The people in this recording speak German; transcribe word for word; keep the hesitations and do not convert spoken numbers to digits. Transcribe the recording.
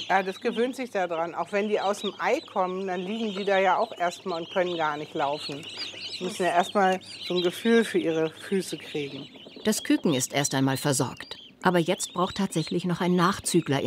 Ja, das gewöhnt sich daran. Auch wenn die aus dem Ei kommen, dann liegen die da ja auch erstmal und können gar nicht laufen. Die müssen ja erstmal so ein Gefühl für ihre Füße kriegen. Das Küken ist erst einmal versorgt. Aber jetzt braucht tatsächlich noch ein Nachzügler